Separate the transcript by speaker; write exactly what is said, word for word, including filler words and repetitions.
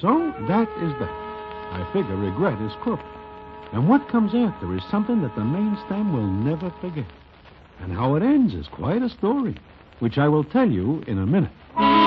Speaker 1: So that is that. I figure regret is crooked. And what comes after is something that the main stem will never forget. And how it ends is quite a story, which I will tell you in a minute.